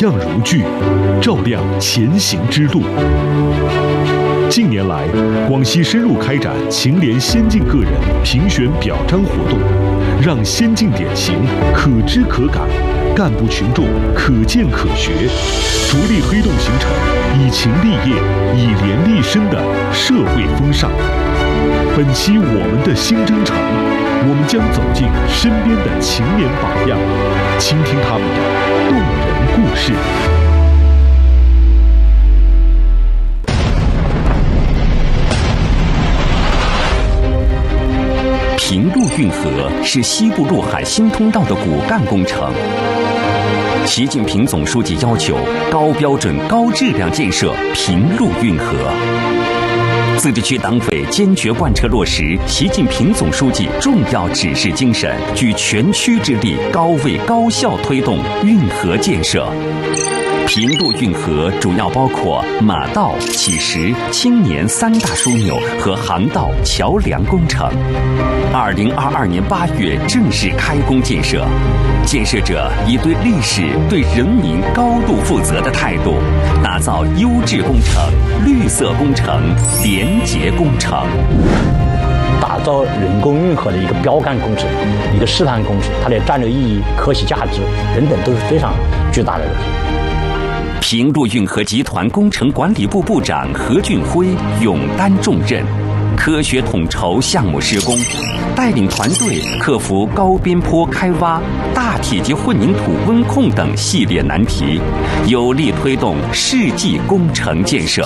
样如炬，照亮前行之路。近年来，广西深入开展秦联先进个人评选表彰活动，让先进典型可知可感，干部群众可见可学，着力推动形成以勤立业、以廉立身的社会风尚。本期我们的新征程，我们将走进身边的秦联榜样，倾听他们的动人故事。 平陆运河是西部陆海新通道的骨干工程。习近平总书记要求高标准、高质量建设平陆运河。自治区党委坚决贯彻落实习近平总书记重要指示精神，举全区之力，高位高效推动运河建设。平陆运河主要包括马道、起石、青年3大枢纽和航道、桥梁工程。2022年8月正式开工建设，建设者以对历史、对人民高度负责的态度，打造优质工程、绿色工程、廉洁工程。 打造人工运河的一个标杆工程、一个示范工程，它的战略意义、可喜价值等等都是非常巨大的。 平陆运河集团工程管理部部长何俊辉勇担重任，科学统筹项目施工，带领团队克服高边坡开挖、大体积混凝土温控等系列难题，有力推动世纪工程建设。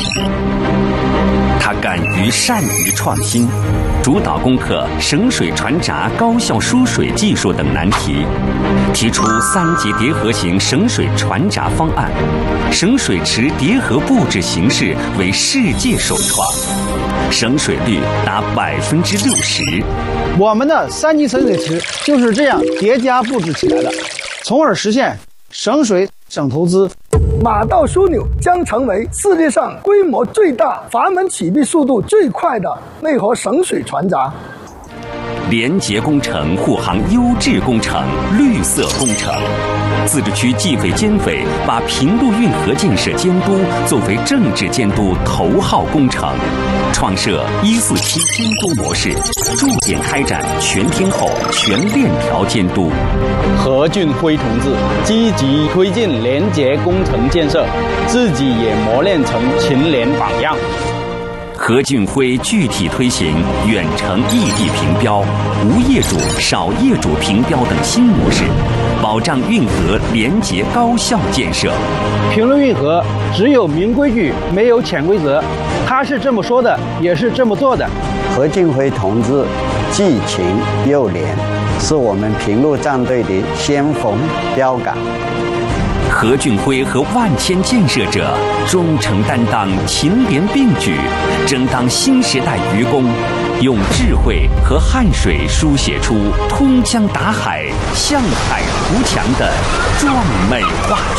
他敢于善于创新，主导攻克省水传闸高效输水技术等难题，提出3级叠合型省水传闸方案，省水池叠合布置形式为世界首创，省水率达60%。 我们的3级省水池就是这样叠加布置起来的，从而实现省水省投资。 马道枢纽将成为世界上规模最大、阀门启闭速度最快的内河省水传闸。 廉洁工程护航优质工程、绿色工程。自治区纪委监委把平陆运河建设监督作为政治监督头号工程，创设147监督模式，重点开展全天候、全链条监督。 何俊辉同志积极推进廉洁工程建设，自己也磨练成秦联榜样。 何俊辉具体推行远程异地评标、无业主、少业主评标等新模式，保障运河廉洁高效建设。 平陆运河只有明规矩，没有潜规则，他是这么说的，也是这么做的。 何俊辉同志既勤又廉，是我们平陆战队的先锋标杆。 何俊辉和万千建设者忠诚担当，秦联并举，争当新时代愚公，用智慧和汗水书写出通江达海、向海图强的壮美画。